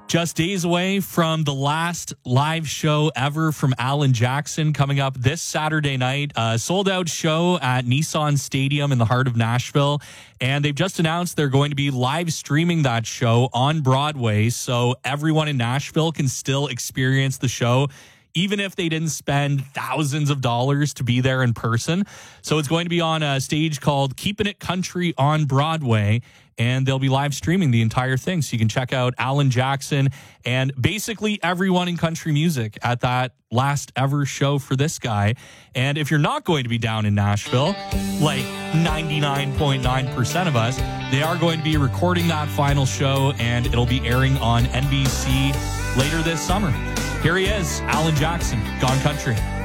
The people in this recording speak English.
Just days away from the last live show ever from Alan Jackson coming up this Saturday night. A sold-out show at Nissan Stadium in the heart of Nashville. And they've just announced they're going to be live streaming that show on Broadway. So everyone in Nashville can still experience the show, even if they didn't spend thousands of dollars to be there in person. So it's going to be on a stage called Keeping It Country on Broadway, and they'll be live streaming the entire thing. So you can check out Alan Jackson and basically everyone in country music at that last ever show for this guy. And if you're not going to be down in Nashville, like 99.9% of us, they are going to be recording that final show, and it'll be airing on NBC later this summer. Here he is, Alan Jackson, Gone Country.